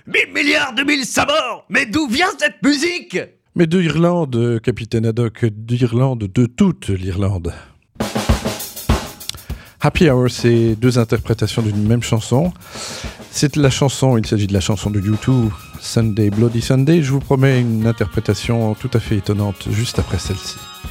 1000 milliards de mille sabords. Mais d'où vient cette musique? Mais de Irlande, capitaine Haddock, d'Irlande, de toute l'Irlande. Happy Hour, c'est deux interprétations d'une même chanson. Il s'agit de la chanson de U2, Sunday Bloody Sunday. Je vous promets une interprétation tout à fait étonnante juste après celle-ci.